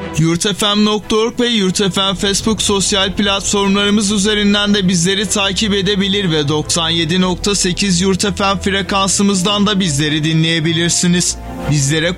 yurtfm.org ve yurtfm Facebook sosyal platformlarımız üzerinden de bizleri takip edebilir ve 97.8 yurtfm frekansımızdan da bizleri dinleyebilirsiniz. Bizlere